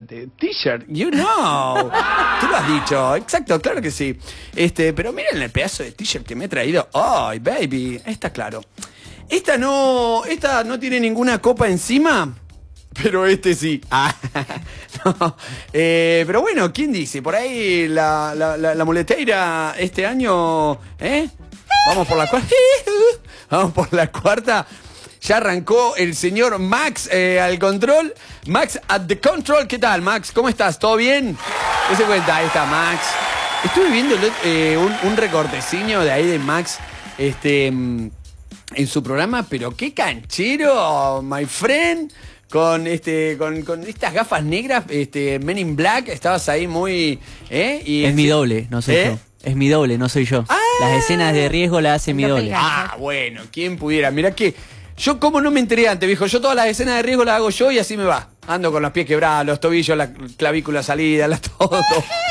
T-shirt, you know. Tú lo has dicho, exacto, claro que sí. Pero miren el pedazo de t-shirt que me he traído. Ay, baby, está claro. Esta no tiene ninguna copa encima, pero sí. No. Pero bueno, ¿quién dice? Por ahí la muleteira este año, Vamos por la cuarta. Vamos por la cuarta. Ya arrancó el señor Max al control. Max at the control. ¿Qué tal, Max? ¿Cómo estás? ¿Todo bien? ¿Qué se cuenta? Ahí está Max. Estuve viendo un recortecillo de ahí de Max en su programa, pero qué canchero, my friend. Con estas gafas negras, Men in Black. Estabas ahí muy... Es mi doble, no soy yo. Es mi doble, no soy yo. Las escenas de riesgo las hace mi doble. Bueno, ¿quién pudiera? Mirá que... Yo como no me enteré antes, viejo. Yo todas las escenas de riesgo las hago yo y así me va. Ando con los pies quebrados, los tobillos, la clavícula salida, todo.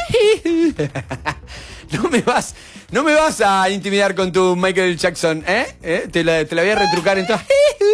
No me vas a intimidar con tu Michael Jackson, Te la voy a retrucar en todas.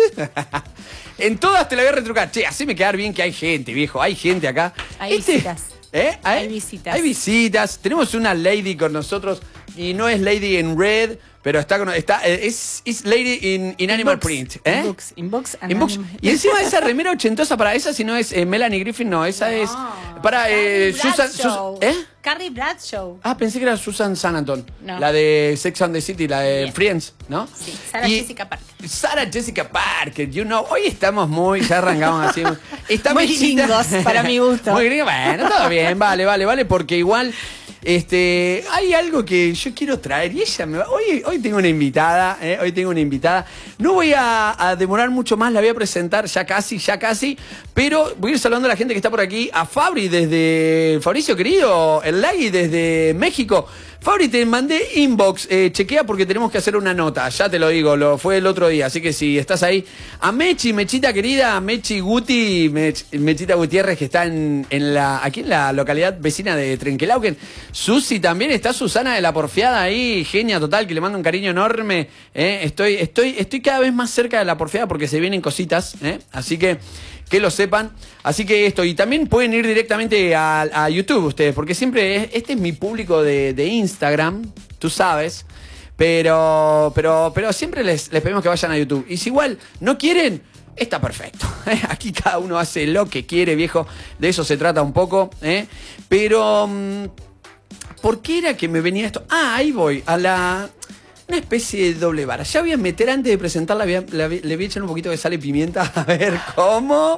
En todas te la voy a retrucar. Che, así me quedar bien que hay gente, viejo. Hay gente acá. Hay visitas. Hay visitas. Hay visitas. Tenemos una lady con nosotros y no es lady en red, pero es lady in animal print. In books. Y encima esa remera ochentosa para esa, si no es Melanie Griffith, no, esa es para Susan. Carrie Bradshaw. Pensé que era Susan Sarandon, no. La de Sex and the City, la de Friends, ¿no? Sí, Jessica Parker. Sarah Jessica Parker, hoy estamos ya arrancamos así. Muy gringos, para mi gusto. Muy gringos, bueno, todo bien, vale, porque igual... hay algo que yo quiero traer y ella hoy tengo una invitada, no voy a demorar mucho más, la voy a presentar ya casi, pero voy a ir saludando a la gente que está por aquí, a Fabri desde, Fabricio querido, el Lagui desde México. Fabri, te mandé inbox, chequea porque tenemos que hacer una nota, ya te lo digo, fue el otro día, así que si estás ahí, a Mechita querida, Mechita Gutiérrez, que está aquí en la localidad vecina de Trenquelauquen. Susi también está, Susana de la Porfiada ahí, genia total, que le mando un cariño enorme. Estoy cada vez más cerca de la Porfiada porque se vienen cositas, así que lo sepan. Así que y también pueden ir directamente a YouTube ustedes, porque siempre este es mi público de Instagram, tú sabes, pero siempre les pedimos que vayan a YouTube. Y si igual no quieren, está perfecto. Aquí cada uno hace lo que quiere, viejo, de eso se trata un poco, pero... ¿Por qué era que me venía esto? Ahí voy, una especie de doble vara. Ya voy a meter, antes de presentarla, le voy a echar un poquito de sal y pimienta, a ver cómo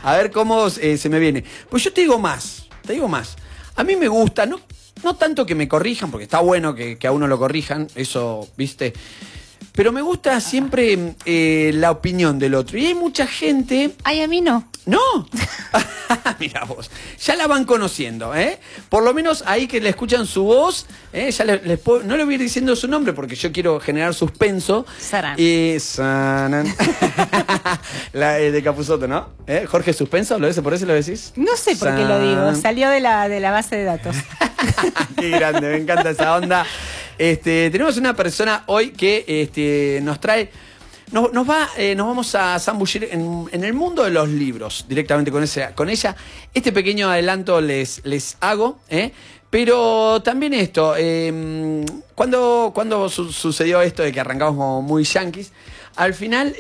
se me viene. Pues yo te digo más. A mí me gusta, no tanto que me corrijan, porque está bueno que a uno lo corrijan, eso, ¿viste? Pero me gusta siempre la opinión del otro. Y hay mucha gente... Ay, a mí no. ¿No? Mira vos, ya la van conociendo, Por lo menos ahí que le escuchan su voz, ya no le voy a ir diciendo su nombre porque yo quiero generar suspenso. Saran. Saran. La de Capusotto, ¿no? Jorge Suspenso, por eso lo decís? No sé por qué lo digo, salió de la base de datos. Qué grande, me encanta esa onda. Tenemos una persona hoy que nos trae... Nos vamos a zambullir en el mundo de los libros, directamente con ella. Este pequeño adelanto les hago, pero también esto, cuando sucedió esto de que arrancamos como muy yanquis, al final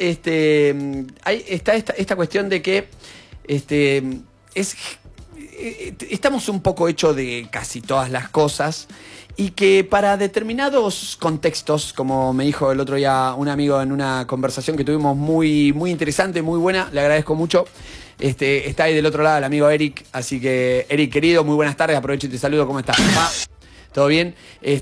está esta cuestión de que estamos un poco hechos de casi todas las cosas. Y que para determinados contextos, como me dijo el otro día un amigo en una conversación que tuvimos muy, muy interesante, muy buena, le agradezco mucho. Está ahí del otro lado el amigo Eric, así que Eric querido, muy buenas tardes, aprovecho y te saludo, ¿cómo estás? ¿Todo bien?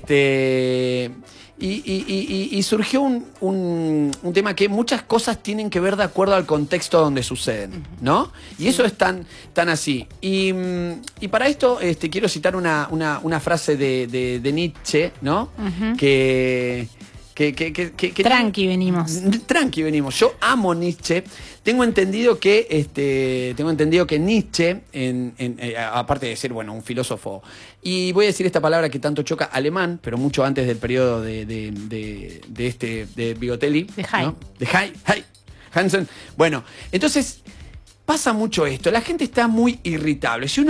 Y surgió un tema que muchas cosas tienen que ver de acuerdo al contexto donde suceden, ¿no? Y eso es tan así. Y para esto quiero citar una frase de Nietzsche, ¿no? Uh-huh. Que tranqui venimos. Yo amo Nietzsche. Tengo entendido que Nietzsche, aparte de ser un filósofo, y voy a decir esta palabra que tanto choca, alemán, pero mucho antes del periodo de Bigotelli, de Hay, ¿no? De Hay Hansen. Bueno, entonces pasa mucho esto. La gente está muy irritable. Si uno